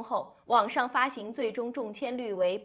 后，网上发行最终中签率为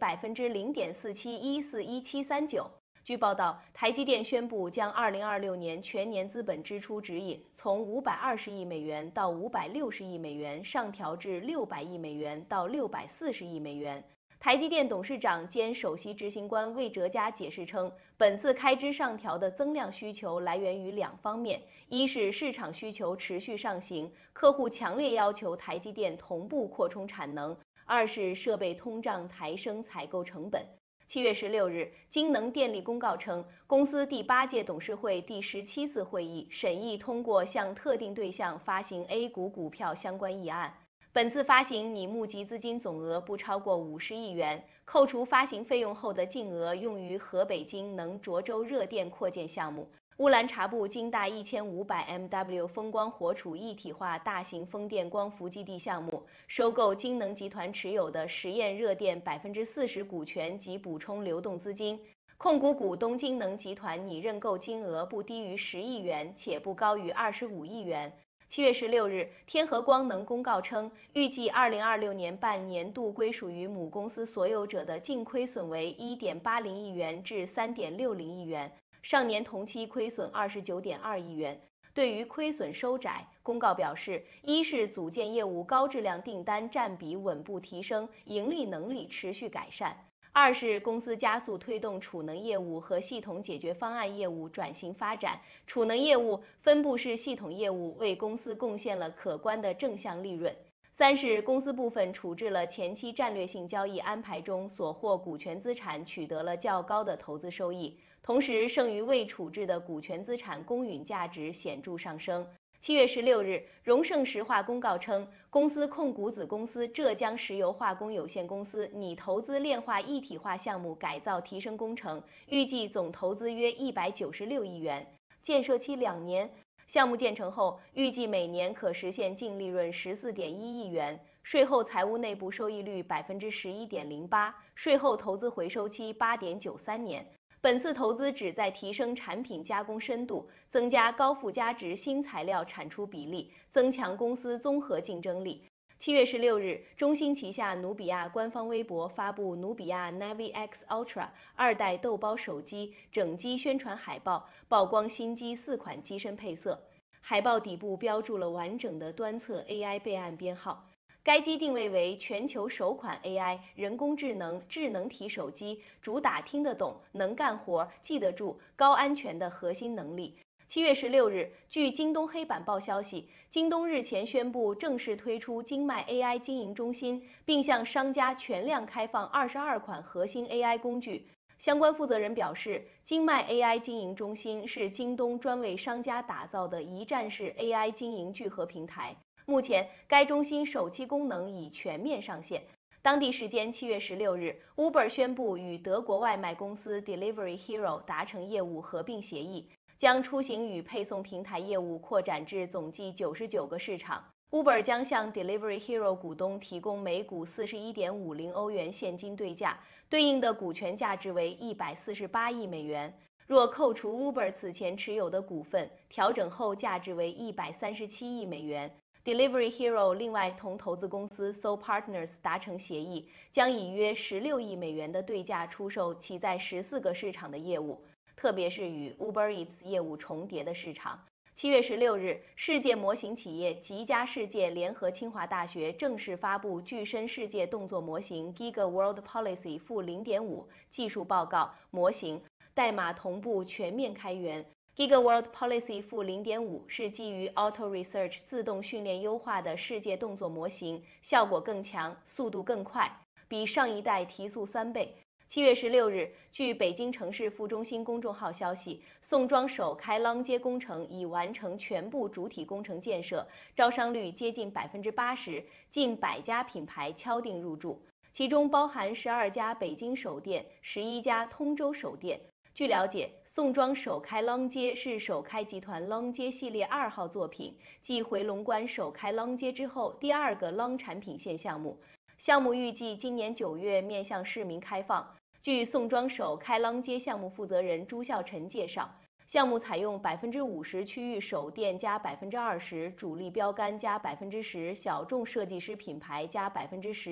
0.47141739%。据报道，台积电宣布将2026年全年资本支出指引从520亿美元到560亿美元上调至600亿美元到640亿美元。台积电董事长兼首席执行官魏哲嘉解释称，本次开支上调的增量需求来源于两方面：一是市场需求持续上行，客户强烈要求台积电同步扩充产能；二是设备通胀抬升采购成本。7月16日，京能电力公告称，公司第8届董事会第17次会议审议通过向特定对象发行 A 股股票相关议案。本次发行拟募集资金总额不超过50亿元，扣除发行费用后的净额用于河北京能涿州热电扩建项目、乌兰察布京大1500MW 风光活储一体化大型风电光伏基地项目、收购京能集团持有的实验热电40%股权及补充流动资金。控股股东京能集团拟认购金额不低于10亿元，且不高于25亿元。7月16日，天合光能公告称，预计2026年半年度归属于母公司所有者的净亏损为1.80亿元至3.60亿元，上年同期亏损29.2亿元。对于亏损收窄，公告表示，一是组件业务高质量订单占比稳步提升，盈利能力持续改善；二是公司加速推动储能业务和系统解决方案业务转型发展，储能业务、分布式系统业务为公司贡献了可观的正向利润；三是公司部分处置了前期战略性交易安排中所获股权资产取得了较高的投资收益，同时剩余未处置的股权资产公允价值显著上升。7月16日，荣盛石化公告称，公司控股子公司浙江石油化工有限公司拟投资炼化一体化项目改造提升工程，预计总投资约196亿元，建设期2年。项目建成后，预计每年可实现净利润14.1亿元，税后财务内部收益率11.08%，税后投资回收期8.93年。本次投资旨在提升产品加工深度，增加高附加值新材料产出比例，增强公司综合竞争力。7月16日，中兴旗下努比亚官方微博发布努比亚 Navi X Ultra 2代豆包手机整机宣传海报，曝光新机4款机身配色。海报底部标注了完整的端侧 AI 备案编号。该机定位为全球首款 AI 人工智能智能体手机，主打听得懂、能干活、记得住、高安全的核心能力。7月16日，据京东黑板报消息，京东日前宣布正式推出京迈 AI 经营中心，并向商家全量开放22款核心 AI 工具。相关负责人表示，京迈 AI 经营中心是京东专为商家打造的一站式 AI 经营聚合平台。目前，该中心首期功能已全面上线。当地时间7月16日 ，Uber 宣布与德国外卖公司 Delivery Hero 达成业务合并协议，将出行与配送平台业务扩展至总计99个市场。Uber 将向 Delivery Hero 股东提供每股41.50欧元现金对价，对应的股权价值为148亿美元。若扣除 Uber 此前持有的股份，调整后价值为137亿美元。Delivery Hero 另外同投资公司 Soul Partners 达成协议，将以约16亿美元的对价出售其在14个市场的业务，特别是与 Uber Eats 业务重叠的市场。7月16日，世界模型企业极佳世界联合清华大学正式发布具身世界动作模型 Giga World Policy -0.5 技术报告模型，代码同步全面开源。Giga World Policy -0.5 是基于 Auto Research 自动训练优化的世界动作模型，效果更强，速度更快，比上一代提速3倍。7月16日，据北京城市副中心公众号消息，宋庄首开浪街工程已完成全部主体工程建设，招商率接近80%，近100家品牌敲定入驻，其中包含12家北京首店、11家通州首店。据了解，宋庄首开浪街是首开集团浪街系列2号作品，继回龙观首开浪街之后第2个浪产品线项目。项目预计今年9月面向市民开放。据宋庄首开浪街项目负责人朱孝臣介绍，项目采用50%区域首店加20%主力标杆加10%小众设计师品牌加10%。